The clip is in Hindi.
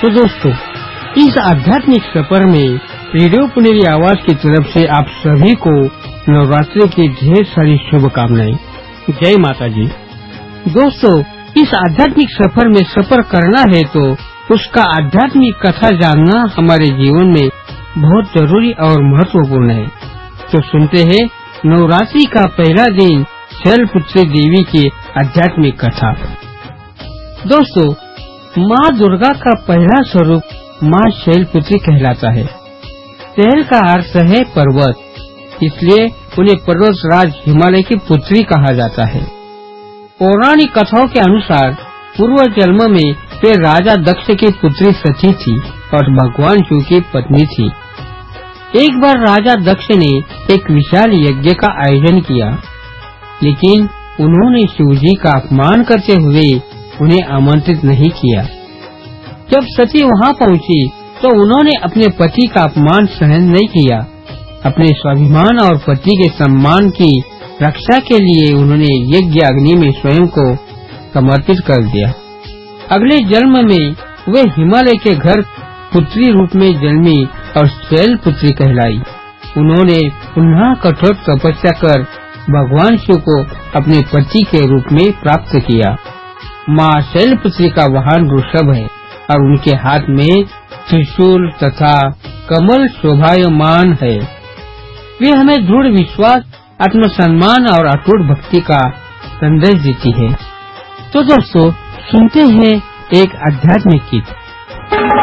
तो दोस्तों, इस आध्यात्मिक सफर में रेडियो पुनेरी आवाज की तरफ से आप सभी को नवरात्रि की ढेर सारी शुभकामनाएं। जय माता जी। दोस्तों, इस आध्यात्मिक सफर में सफर करना है तो उसका आध्यात्मिक कथा जानना हमारे जीवन में बहुत जरूरी और महत्वपूर्ण है। तो सुनते हैं नवरात्रि का पहला दिन शैलपुत्री देवी की आध्यात्मिक कथा। दोस्तों, माँ दुर्गा का पहला स्वरूप माँ शैलपुत्री कहलाता है। शैल का अर्थ है पर्वत, इसलिए उन्हें पर्वत राज हिमालय की पुत्री कहा जाता है। पौराणिक कथाओं के अनुसार पूर्व जन्म में वे राजा दक्ष की पुत्री सती थी और भगवान शिव की पत्नी थी। एक बार राजा दक्ष ने एक विशाल यज्ञ का आयोजन किया, लेकिन उन्होंने शिवजी का अपमान करते हुए उन्हें आमंत्रित नहीं किया। जब सती वहां पहुंची तो उन्होंने अपने पति का अपमान सहन नहीं किया। अपने स्वाभिमान और पति के सम्मान की रक्षा के लिए उन्होंने यज्ञ अग्नि में स्वयं को समर्पित कर दिया। अगले जन्म में वे हिमालय के घर पुत्री रूप में जन्मी और शैलपुत्री कहलाई। उन्होंने पुनः कठोर तपस्या कर भगवान शिव को अपने पति के रूप में प्राप्त किया। माँ शैलपुत्री का वाहन वृषभ है और उनके हाथ में त्रिशूल तथा कमल शोभायमान है। वे हमें दृढ़ विश्वास, आत्मसम्मान और अटूट भक्ति का संदेश देती है। तो दोस्तों, सुनते हैं एक आध्यात्मिक गीत।